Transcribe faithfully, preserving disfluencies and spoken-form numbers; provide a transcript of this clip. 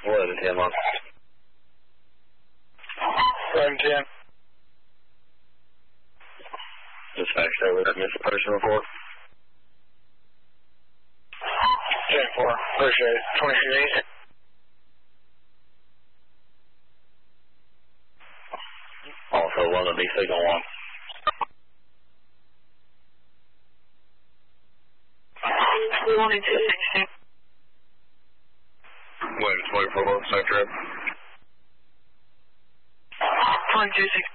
eleven ten month. eleven ten. Dispatch over that missing person report. ten four, appreciate it. twenty-two east. Also, one of these signal one. one and two sixteen. Wait, wait for one sector. one two six